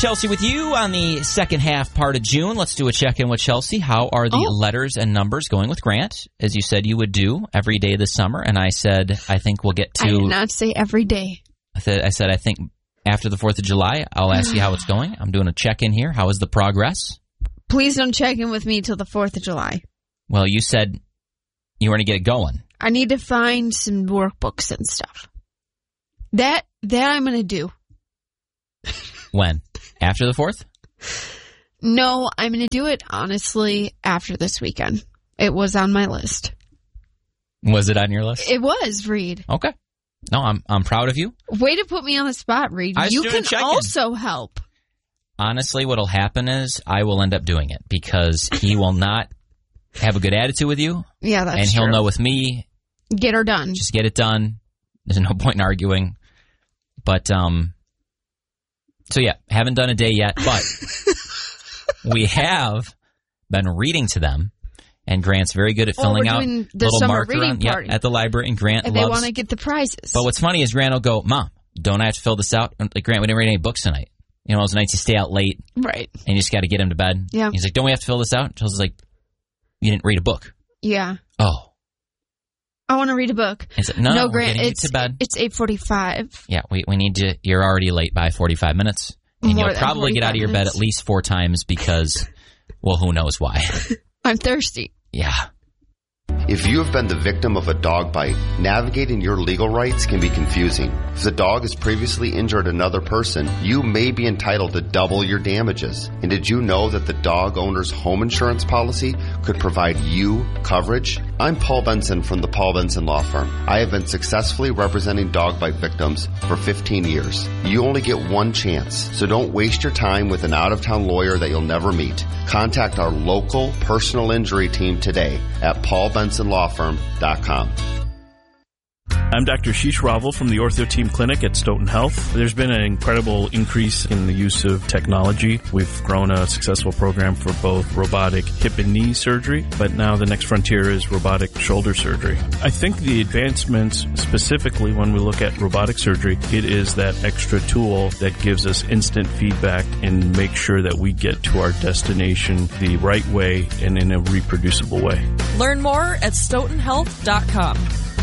Chelsea with you on the second half part of June. Let's do a check-in with Chelsea. How are the letters and numbers going with Grant, as you said you would do every day this summer? And I said, I think we'll get to... I did not say every day. I said, I think after the 4th of July, I'll ask you how it's going. I'm doing a check-in here. How is the progress? Please don't check in with me till the 4th of July. Well, you said you were going to get it going. I need to find some workbooks and stuff. That I'm going to do. When? After the 4th? No, I'm going to do it, honestly, after this weekend. It was on my list. Was it on your list? It was, Reed. Okay. No, I'm proud of you. Way to put me on the spot, Reed. You can also help. Honestly, what'll happen is I will end up doing it because he will not have a good attitude with you. Yeah, that's true. And he'll know with me. Get her done. Just get it done. There's no point in arguing. But, so yeah, haven't done a day yet, but we have been reading to them, and Grant's very good at filling out little marker at the library, and Grant and loves... they want to get the prizes. But what's funny is Grant will go, Mom, don't I have to fill this out? Like, Grant, we didn't read any books tonight. You know, those nights you stay out late. Right. And you just got to get him to bed. Yeah. He's like, don't we have to fill this out? Chelsea's like, you didn't read a book. Yeah. Oh. I want to read a book. Like, no, Grant, it's to bed. It's 8:45. Yeah, we need to. You're already late by 45 minutes, and you'll probably get out of your bed at least 4 times because, well, who knows why? I'm thirsty. Yeah. If you have been the victim of a dog bite, navigating your legal rights can be confusing. If the dog has previously injured another person, you may be entitled to double your damages. And did you know that the dog owner's home insurance policy could provide you coverage? I'm Paul Benson from the Paul Benson Law Firm. I have been successfully representing dog bite victims for 15 years. You only get one chance, so don't waste your time with an out-of-town lawyer that you'll never meet. Contact our local personal injury team today at paulbensonlawfirm.com. I'm Dr. Sheesh Ravel from the Ortho Team Clinic at Stoughton Health. There's been an incredible increase in the use of technology. We've grown a successful program for both robotic hip and knee surgery, but now the next frontier is robotic shoulder surgery. I think the advancements, specifically when we look at robotic surgery, it is that extra tool that gives us instant feedback and makes sure that we get to our destination the right way and in a reproducible way. Learn more at stoughtonhealth.com.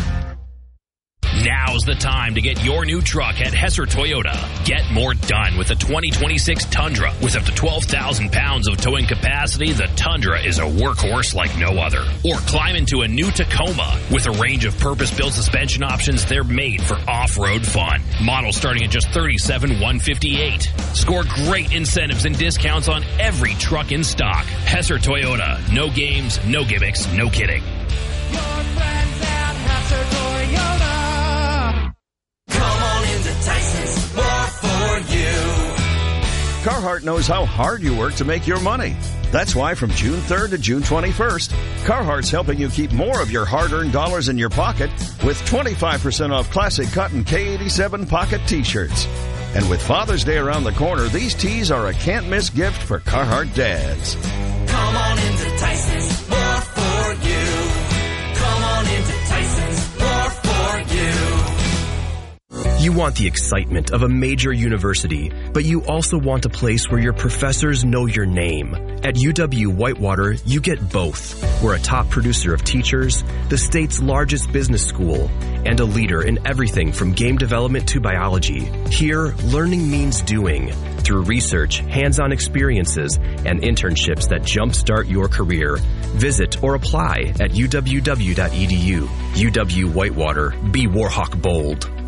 Now's the time to get your new truck at Hesser Toyota. Get more done with the 2026 Tundra. With up to 12,000 pounds of towing capacity, the Tundra is a workhorse like no other. Or climb into a new Tacoma. With a range of purpose-built suspension options, they're made for off-road fun. Models starting at just $37,158. Score great incentives and discounts on every truck in stock. Hesser Toyota. No games, no gimmicks, no kidding. Your friends at Hesser Toyota. Tyson's, more for you. Carhartt knows how hard you work to make your money. That's why from June 3rd to June 21st, Carhartt's helping you keep more of your hard-earned dollars in your pocket with 25% off classic cotton K87 pocket T-shirts. And with Father's Day around the corner, these tees are a can't-miss gift for Carhartt dads. Come on into Tyson's, more for you. Come on into Tyson's, more for you. You want the excitement of a major university, but you also want a place where your professors know your name. At UW-Whitewater, you get both. We're a top producer of teachers, the state's largest business school, and a leader in everything from game development to biology. Here, learning means doing. Through research, hands-on experiences, and internships that jumpstart your career. Visit or apply at uww.edu. UW-Whitewater. Be Warhawk bold.